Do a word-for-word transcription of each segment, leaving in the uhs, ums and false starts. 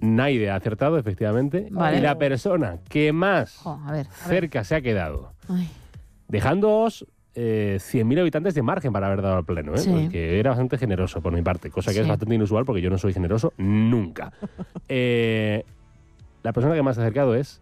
Naide ha acertado, efectivamente. Vale. Y la persona que más Jo, a ver, a ver. cerca se ha quedado, Ay, dejándoos eh, cien mil habitantes de margen para haber dado al pleno, ¿eh? Sí. Porque era bastante generoso por mi parte, cosa que Sí. es bastante inusual porque yo no soy generoso nunca. eh, la persona que más se ha acercado es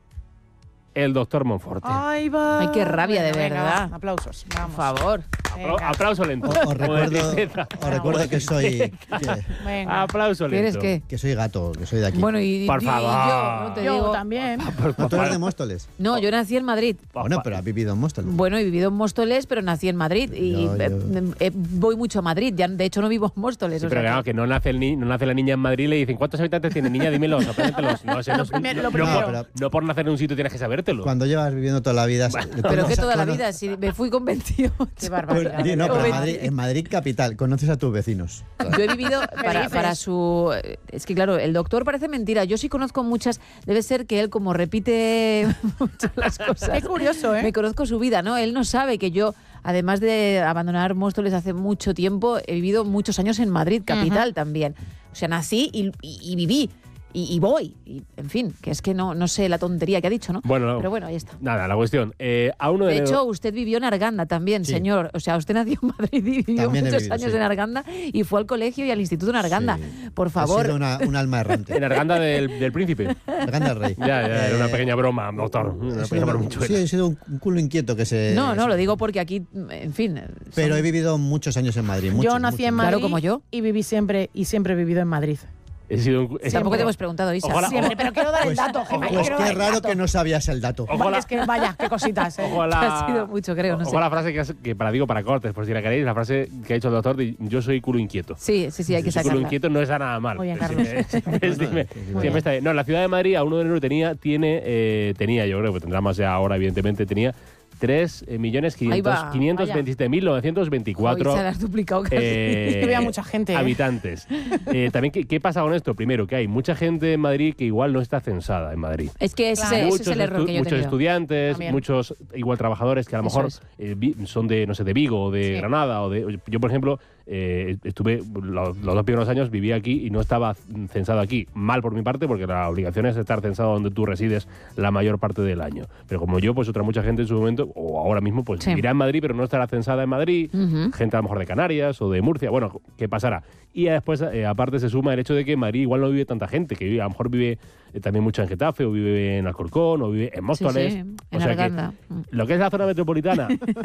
el doctor Monforte. Ahí va. Ay, qué rabia, de Venga, verdad. va, aplausos. por Vamos. favor. Apla- aplauso lento. Os, os Como de recuerdo, tristeza. os recuerdo que soy que, Venga. Aplauso ¿Qué eres lento. qué? que soy gato, que soy de aquí. Bueno, y, Por y- y favor. yo, no te Yo digo. también. ¿No, tú eres de Móstoles? No, yo nací en Madrid. Bueno, pero has vivido en Móstoles. Bueno, he vivido en Móstoles, pero nací en Madrid. Y Yo- yo- eh, eh, voy mucho a Madrid. Ya, de hecho, no vivo en Móstoles. Sí, o pero sea claro, que- que no nace, el ni- no nace la niña en Madrid y le dicen ¿cuántos habitantes tiene niña? Dímelos, apréndetelos. No, sé, no, primero- no, lo no primero. por, no por nacer en un sitio tienes que sabértelo. Cuando llevas viviendo toda la vida. Pero que toda la cono- vida, si me fui con veintiocho. Qué barbaridad. Pues, no, pero en Joven. Madrid, en Madrid capital, conoces a tus vecinos. Yo he vivido para, dices? para su... Es que claro, el doctor parece mentira. Yo sí conozco muchas... Debe ser que él como repite mucho las cosas. Qué curioso, ¿eh? Me conozco su vida, ¿no? Él no sabe que yo, además de abandonar Móstoles hace mucho tiempo, he vivido muchos años en Madrid, capital también. O sea, nací y, y- y viví. Y, y voy. Y, en fin, que es que no, no sé la tontería que ha dicho, ¿no? Bueno, Pero bueno, ahí está. nada, la cuestión. Eh, a uno de, De enero- hecho, usted vivió en Arganda también, Sí. señor. O sea, usted nació en Madrid y vivió También he muchos vivido, años sí. en Arganda y fue al colegio y al instituto en Arganda. Sí. Por He favor. sido una, un alma errante. en Arganda del, del Príncipe. Arganda Rey. Ya, ya, era una Eh, pequeña broma, doctor. Una he pequeña sido- bromichuela. sí, he sido un, un culo inquieto que se. No, no, lo digo porque aquí, en fin. son- Pero he vivido muchos años en Madrid. Muchos, Yo nací en muchos. Madrid Claro, como yo. y viví siempre y siempre he vivido en Madrid. He sido un, he- Tampoco te hemos preguntado, Isa. Ojalá- Siempre, pero quiero dar el Pues, dato, Gemma. pues quiero qué dar el raro dato. que no sabías el dato. Ojo Vale, la- es que vaya, qué cositas, ¿eh? Ojo la, Ha sido mucho, creo, no ojo sé. la frase que, has- que para digo para cortes, por si la queréis, la frase que ha dicho el doctor de yo soy culo inquieto. Sí, sí, sí, hay que Yo soy culo sacarla. inquieto no está nada mal. Muy bien, Sí, Carlos. sí, sí, dime, sí, siempre está bien. No, la ciudad de Madrid a uno de enero tenía, tiene, eh, tenía, yo creo que tendrá más ya ahora, evidentemente, tenía tres millones Ahí va, quinientos veintisiete mil novecientos veinticuatro Hoy se la has duplicado casi. eh, que había mucha gente, ¿eh? habitantes. Eh, también, ¿qué, ¿qué pasa con esto? Primero, que hay mucha gente en Madrid que igual no está censada en Madrid. Es que ese, Claro. ese es Muchos, el error estu- que yo he muchos tenido. estudiantes, También. muchos igual trabajadores que a lo Eso mejor es. eh, vi- son de, no sé, de Vigo o de Sí. Granada. o de Yo, por ejemplo, eh, estuve los, los dos primeros años, viví aquí y no estaba censado aquí. Mal por mi parte, porque la obligación es estar censado donde tú resides la mayor parte del año. Pero como yo, pues otra mucha gente en su momento, o ahora mismo, pues Sí. vivirá en Madrid, pero no estará censada en Madrid. Ujú. Gente a lo mejor de Canarias o de Murcia. Bueno, ¿qué pasará? Y después, eh, aparte, se suma el hecho de que en Madrid igual no vive tanta gente, que vive, a lo mejor vive eh, también mucho en Getafe, o vive en Alcorcón, o vive en Móstoles. Sí, sí, O en sea que Arganda. lo que es la zona metropolitana,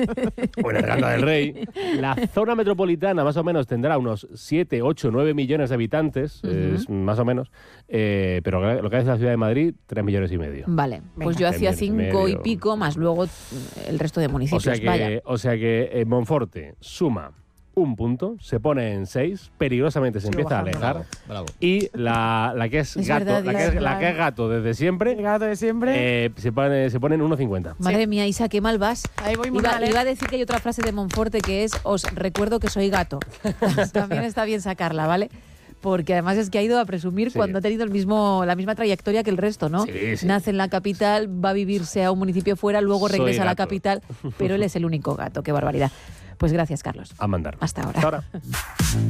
o en Arganda del Rey, la zona metropolitana más o menos tendrá unos siete, ocho, nueve millones de habitantes, Ujú. es más o menos, eh, pero lo que es la ciudad de Madrid, tres millones y medio. Vale, pues Venga. yo hacía Tres millones y cinco y medio. pico, más luego eh, el resto de O municipios. sea que, Vaya. o sea que eh, Monforte suma un punto, se pone en seis, peligrosamente se Sigo empieza a bajando. alejar. Bravo, bravo. Y la, la que es, Es gato, verdad, la, que es es, la verdad. que es gato desde El siempre, gato de siempre. eh, se pone se pone en uno cincuenta. Madre mía, Isa, qué mal vas. Ahí voy muy Iba, mal, ¿eh? iba a decir que hay otra frase de Monforte que es os recuerdo que soy gato. También está bien sacarla, ¿vale? Porque además es que ha ido a presumir Sí. cuando ha tenido el mismo, la misma trayectoria que el resto, ¿no? Sí, sí. Nace en la capital, va a vivirse a un municipio fuera, luego Soy regresa a la gato. capital, pero él es el único gato. Qué barbaridad. Pues gracias, Carlos. A mandar. Hasta ahora. Hasta ahora.